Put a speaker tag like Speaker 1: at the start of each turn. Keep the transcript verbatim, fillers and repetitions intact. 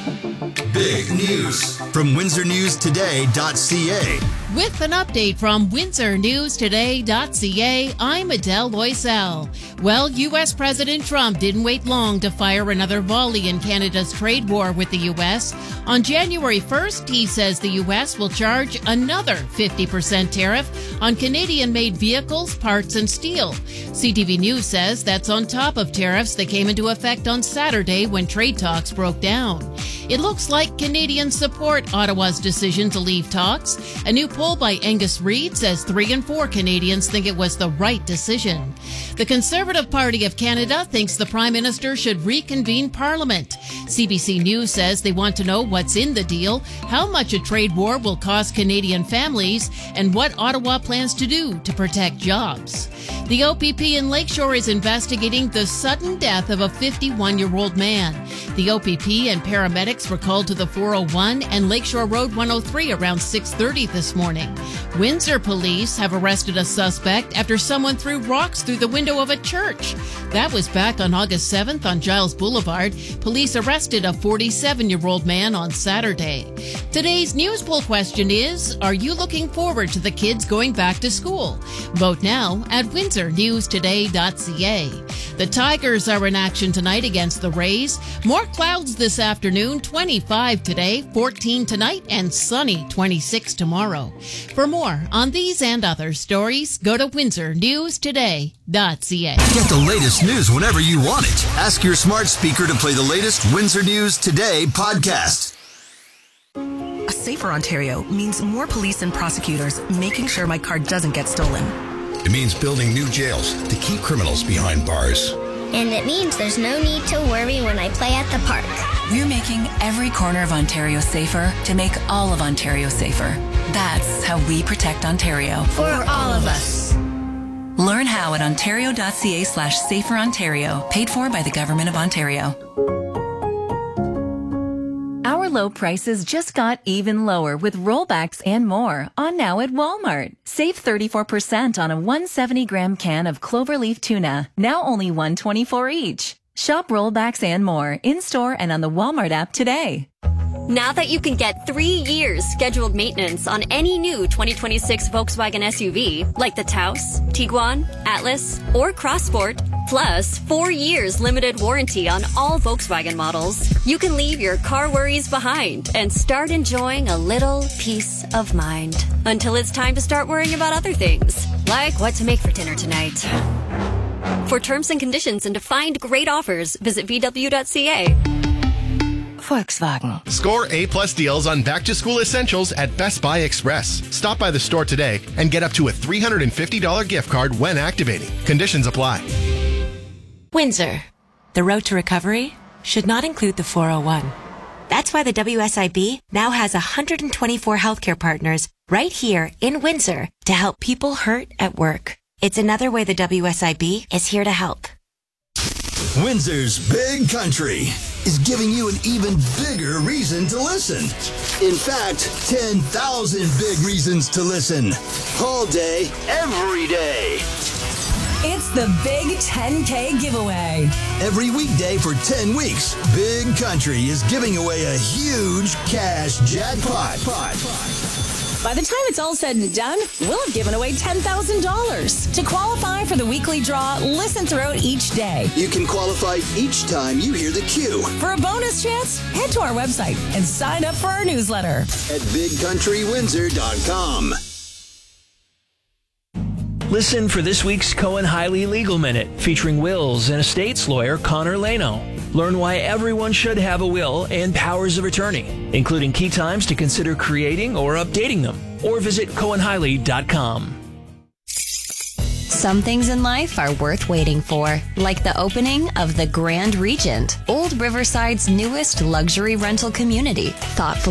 Speaker 1: Big news from Windsor News Today dot C A.
Speaker 2: With an update from Windsor News Today dot C A, I'm Adele Loisel. Well, U S President Trump didn't wait long to fire another volley in Canada's trade war with the U S. On January first, he says the U S will charge another fifty percent tariff on Canadian-made vehicles, parts, and steel. C T V News says that's on top of tariffs that came into effect on Saturday when trade talks broke down. It looks like Canadians support Ottawa's decision to leave talks. A new poll by Angus Reid says three in four Canadians think it was the right decision. The Conservative Party of Canada thinks the Prime Minister should reconvene Parliament. C B C News says they want to know what's in the deal, how much a trade war will cost Canadian families, and what Ottawa plans to do to protect jobs. The O P P in Lakeshore is investigating the sudden death of a fifty-one-year-old man. The O P P and paramedics were called to the four oh one and Lakeshore Road one oh three around six thirty this morning. Windsor police have arrested a suspect after someone threw rocks through the window of a church. That was back on August seventh on Giles Boulevard. Police arrested a forty-seven-year-old man on Saturday. Today's news poll question is, are you looking forward to the kids going back to school? Vote now at Windsor News Today dot C A. The Tigers are in action tonight against the Rays. More clouds this afternoon, twenty-five today, fourteen tonight, and sunny twenty-six tomorrow. For more on these and other stories, go to Windsor News Today dot C A.
Speaker 1: Get the latest news whenever you want it. Ask your smart speaker to play the latest Windsor News Today podcast.
Speaker 3: A safer Ontario means more police and prosecutors making sure my car doesn't get stolen.
Speaker 4: It means building new jails to keep criminals behind bars.
Speaker 5: And it means there's no need to worry when I play at the park.
Speaker 6: We're making every corner of Ontario safer to make all of Ontario safer. That's how we protect Ontario.
Speaker 5: For all of us.
Speaker 6: Learn how at ontario.ca slash safer Ontario. Paid for by the Government of Ontario. Our low prices just got even lower with rollbacks and more on now at Walmart. Save thirty-four percent on a one hundred seventy gram can of cloverleaf tuna, now only one dollar and twenty-four cents each. Shop rollbacks and more in-store and on the Walmart app today.
Speaker 7: Now that you can get three years scheduled maintenance on any new twenty twenty-six Volkswagen S U V, like the Taos, Tiguan, Atlas, or Crossport, plus four years limited warranty on all Volkswagen models, you can leave your car worries behind and start enjoying a little peace of mind. Until it's time to start worrying about other things, like what to make for dinner tonight. For terms and conditions and to find great offers, visit V W dot C A.
Speaker 6: Volkswagen.
Speaker 8: Score A-plus deals on back-to-school essentials at Best Buy Express. Stop by the store today and get up to a three hundred fifty dollars gift card when activating. Conditions apply.
Speaker 9: Windsor. The road to recovery should not include the four oh one. That's why the W S I B now has one hundred twenty-four healthcare partners right here in Windsor to help people hurt at work. It's another way the W S I B is here to help.
Speaker 1: Windsor's Big Country is giving you an even bigger reason to listen. In fact, ten thousand big reasons to listen. All day, every day.
Speaker 10: It's the Big ten K giveaway.
Speaker 1: Every weekday for ten weeks, Big Country is giving away a huge cash jackpot.
Speaker 10: By the time it's all said and done, we'll have given away ten thousand dollars. To qualify for the weekly draw, listen throughout each day.
Speaker 1: You can qualify each time you hear the cue.
Speaker 10: For a bonus chance, head to our website and sign up for our newsletter
Speaker 1: at big country windsor dot com.
Speaker 11: Listen for this week's Cohen Hiley Legal Minute, featuring wills and estates lawyer Connor Lano. Learn why everyone should have a will and powers of attorney, including key times to consider creating or updating them. Or visit cohen hiley dot com.
Speaker 12: Some things in life are worth waiting for, like the opening of the Grand Regent, Old Riverside's newest luxury rental community. Thoughtful